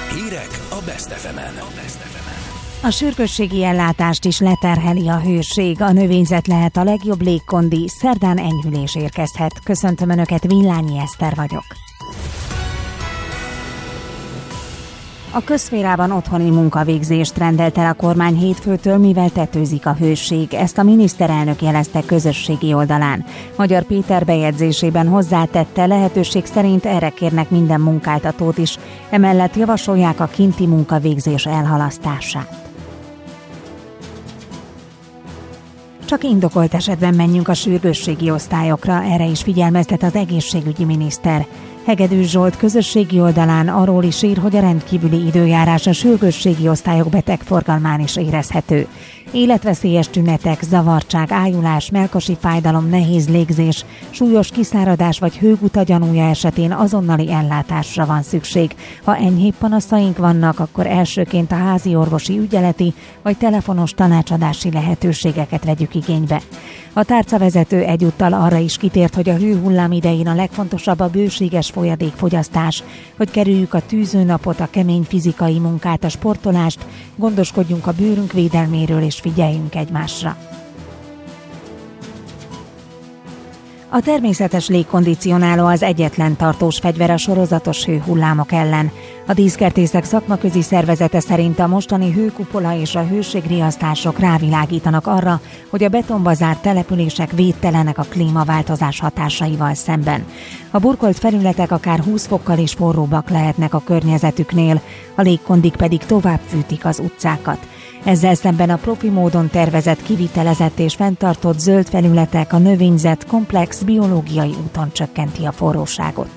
Hírek a Best FM-en. A sürgősségi ellátást is leterheli a hőség. A növényzet lehet a legjobb légkondi, szerdán enyhülés érkezhet. Köszöntöm Önöket, Villányi Eszter vagyok. A közszférában otthoni munkavégzést rendelt el a kormány hétfőtől, mivel tetőzik a hőség. Ezt a miniszterelnök jelezte közösségi oldalán. Magyar Péter bejegyzésében hozzátette, lehetőség szerint erre kérnek minden munkáltatót is. Emellett javasolják a kinti munkavégzés elhalasztását. Csak indokolt esetben menjünk a sürgősségi osztályokra, erre is figyelmeztet az egészségügyi miniszter. Hegedűs Zsolt közösségi oldalán arról is ír, hogy a rendkívüli időjárás a sürgősségi osztályok betegforgalmán is érezhető. Életveszélyes tünetek, zavartság, ájulás, melkasi fájdalom, nehéz légzés, súlyos kiszáradás vagy hőguta gyanúja esetén azonnali ellátásra van szükség. Ha enyhébb panaszaink vannak, akkor elsőként a házi orvosi ügyeleti vagy telefonos tanácsadási lehetőségeket vegyük igénybe. A tárcavezető egyúttal arra is kitért, hogy a hőhullám idején a legfontosabb a bőséges folyadékfogyasztás, hogy kerüljük a tűzőnapot, a kemény fizikai munkát, a sportolást, gondoskodjunk a bőrünk védelméről és figyeljünk egymásra. A természetes légkondicionáló az egyetlen tartós fegyver a sorozatos hőhullámok ellen. A Díszkertészek szakmaközi szervezete szerint a mostani hőkupola és a hőségriasztások rávilágítanak arra, hogy a betonba zárt települések védtelenek a klímaváltozás hatásaival szemben. A burkolt felületek akár 20 fokkal is forróbbak lehetnek a környezetüknél, a légkondik pedig tovább fűtik az utcákat. Ezzel szemben a profi módon tervezett, kivitelezett és fenntartott zöld felületek, a növényzet komplex biológiai úton csökkenti a forróságot.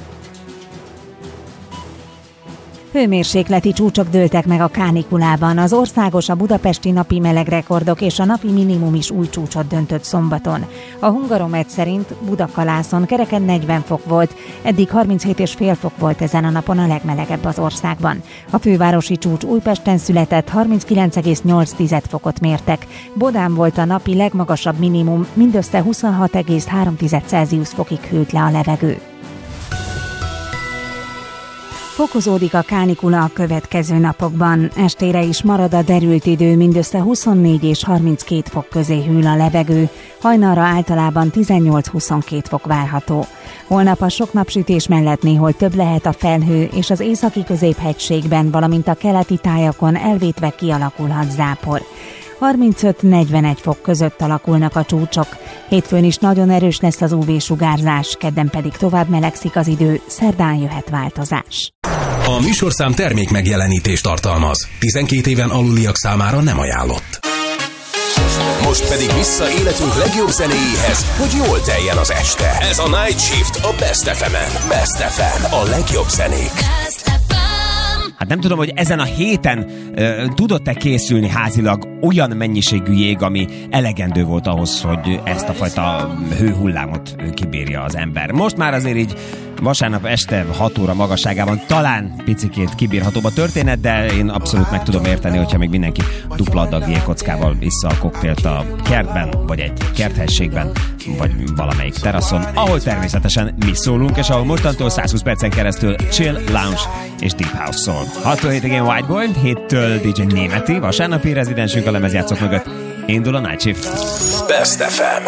Hőmérsékleti csúcsok dőltek meg a kánikulában. Az országos, a budapesti napi melegrekordok és a napi minimum is új csúcsot döntött szombaton. A Hungaromet szerint Budakalászon kereken 40 fok volt, eddig 37,5 fok volt ezen a napon a legmelegebb az országban. A fővárosi csúcs Újpesten született, 39,8 fokot mértek. Bodán volt a napi legmagasabb minimum, mindössze 26,3 Celsius fokig hűlt le a levegő. Fokozódik a kánikula a következő napokban. Estére is marad a derült idő, mindössze 24 és 32 fok közé hűl a levegő, hajnalra általában 18-22 fok várható. Holnap a sok napsütés mellett néhol több lehet a felhő, és az északi középhegységben, valamint a keleti tájakon elvétve kialakulhat zápor. 35-41 fok között alakulnak a csúcsok. Hétfőn is nagyon erős lesz az UV-sugárzás, kedden pedig tovább melegszik az idő, szerdán jöhet változás. A műsorszám termék megjelenítést tartalmaz. 12 éven aluliak számára nem ajánlott. Most pedig vissza életünk legjobb zenéjéhez, hogy jól teljen az este. Ez a Night Shift a Best FM-en. Best FM, a legjobb zenék. Hát nem tudom, hogy ezen a héten tudott-e készülni házilag olyan mennyiségű jég, ami elegendő volt ahhoz, hogy ezt a fajta hőhullámot kibírja az ember. Most már azért így vasárnap este 6 óra magasságában talán picikét kibírhatóbb a történet, de én abszolút meg tudom érteni, hogyha még mindenki dupla adag jégkockával issza a koktélt a kertben, vagy egy kerthelységben, vagy valamelyik teraszon, ahol természetesen mi szólunk, és ahol mostantól 120 percen keresztül chill, lounge és deep house szól. 6-tól 7-ig Whiteboy, 7-től DJ Németi, vasárnapi rezidensünk a lemezjátszók mögött. Indul a Night Shift. Best FM.